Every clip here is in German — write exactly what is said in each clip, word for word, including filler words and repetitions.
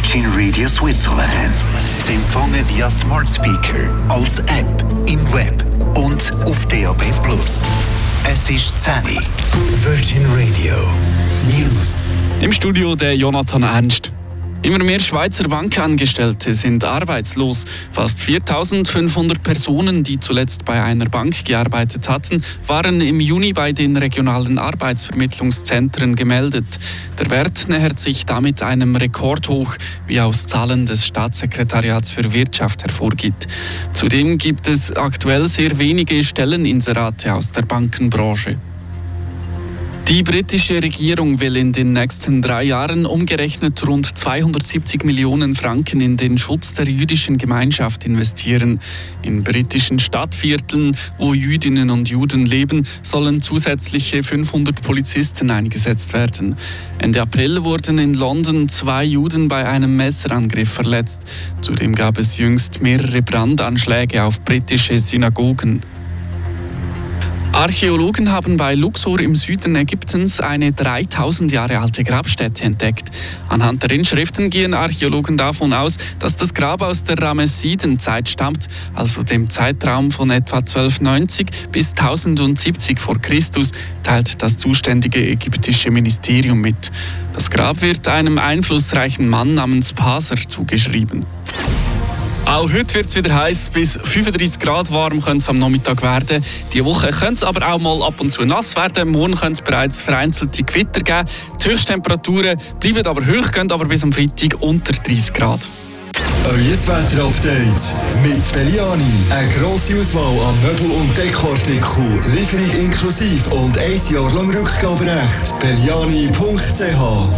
Virgin Radio Switzerland. Zu empfangen via Smart Speaker, als App, im Web und auf D A B plus. Es ist zehn Uhr. Virgin Radio News. Im Studio der Jonathan Ernst. Immer mehr Schweizer Bankangestellte sind arbeitslos. Fast viertausendfünfhundert Personen, die zuletzt bei einer Bank gearbeitet hatten, waren im Juni bei den regionalen Arbeitsvermittlungszentren gemeldet. Der Wert nähert sich damit einem Rekordhoch, wie aus Zahlen des Staatssekretariats für Wirtschaft hervorgeht. Zudem gibt es aktuell sehr wenige Stelleninserate aus der Bankenbranche. Die britische Regierung will in den nächsten drei Jahren umgerechnet rund zweihundertsiebzig Millionen Franken in den Schutz der jüdischen Gemeinschaft investieren. In britischen Stadtvierteln, wo Jüdinnen und Juden leben, sollen zusätzliche fünfhundert Polizisten eingesetzt werden. Ende April wurden in London zwei Juden bei einem Messerangriff verletzt. Zudem gab es jüngst mehrere Brandanschläge auf britische Synagogen. Archäologen haben bei Luxor im Süden Ägyptens eine dreitausend Jahre alte Grabstätte entdeckt. Anhand der Inschriften gehen Archäologen davon aus, dass das Grab aus der Ramessidenzeit stammt, also dem Zeitraum von etwa zwölfhundertneunzig bis tausendsiebzig vor Christus, teilt das zuständige ägyptische Ministerium mit. Das Grab wird einem einflussreichen Mann namens Paser zugeschrieben. Auch heute wird es wieder heiß, bis fünfunddreissig Grad warm könnte es am Nachmittag werden. Diese Woche könnte es aber auch mal ab und zu nass werden. Morgen könnte es bereits vereinzelte Gewitter geben. Die Höchsttemperaturen bleiben aber hoch, gehen aber bis am Freitag unter dreißig Grad. Euer Wetterupdate mit Belliani. Eine grosse Auswahl an Möbel- und Dekoartikeln. Lieferung inklusive und ein Jahr lang Rückgaberecht. Belliani punkt c h.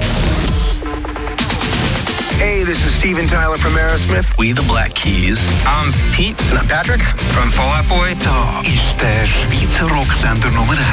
Hey, this is Steven Tyler from Aerosmith. We the Black Keys. I'm Pete. And I'm Patrick from Fall Out Boy. Da ist der Schweizer Rocksender Nummer eins.